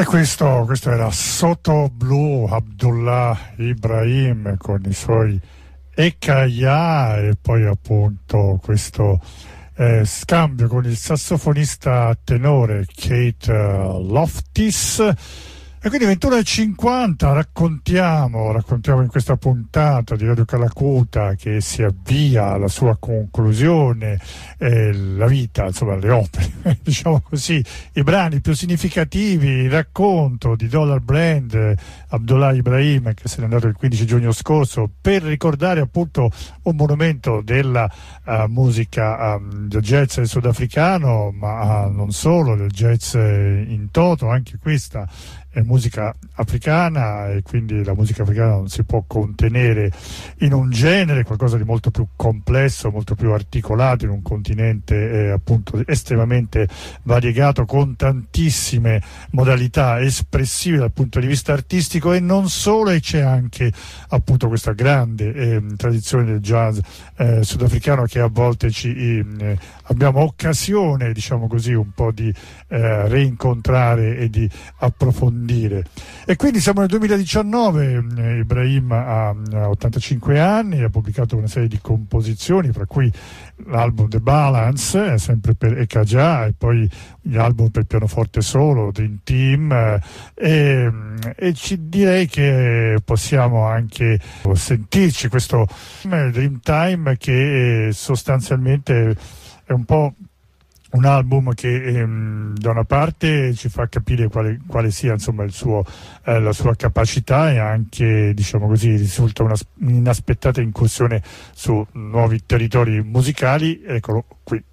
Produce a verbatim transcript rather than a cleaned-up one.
E questo, questo era Soto Blue, Abdullah Ibrahim con i suoi Ekaya, e poi appunto questo eh, scambio con il sassofonista tenore Kate uh, Loftis. E quindi ventuno e cinquanta raccontiamo, raccontiamo in questa puntata di Radio Calacuta che si avvia alla sua conclusione, eh, la vita, insomma le opere, diciamo così, i brani più significativi, il racconto di Dollar Brand, eh, Abdullah Ibrahim, che se n'è andato il quindici giugno scorso, per ricordare appunto un monumento della uh, musica, um, del jazz sudafricano, ma uh, non solo, del jazz in toto, anche questa è musica africana, e quindi la musica africana non si può contenere in un genere, qualcosa di molto più complesso, molto più articolato, in un continente eh, appunto estremamente variegato, con tantissime modalità espressive dal punto di vista artistico, e non solo, e c'è anche appunto questa grande eh, tradizione del jazz eh, sudafricano che a volte ci eh, abbiamo occasione, diciamo così, un po' di eh, reincontrare e di approfondire. E quindi siamo nel duemiladiciannove, eh, Ibrahim ha, ha ottantacinque anni, ha pubblicato una serie di composizioni, fra cui l'album The Balance, eh, sempre per Ekaya, e poi gli album per pianoforte solo, Dream Team, eh, e, e ci direi che possiamo anche sentirci questo Dream Time, che eh, sostanzialmente è un po' un album che ehm, da una parte ci fa capire quale, quale sia insomma il suo, eh, la sua capacità, e anche, diciamo così, risulta una inaspettata incursione su nuovi territori musicali. Eccolo qui.